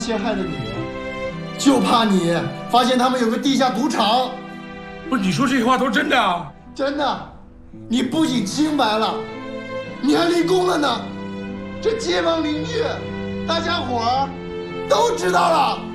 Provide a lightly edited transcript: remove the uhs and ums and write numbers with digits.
陷害了你，就怕你发现他们有个地下赌场。 不是你说这些话都是真的啊？ 真的，你不仅清白了，你还立功了呢。这街坊邻居，大家伙儿都知道了。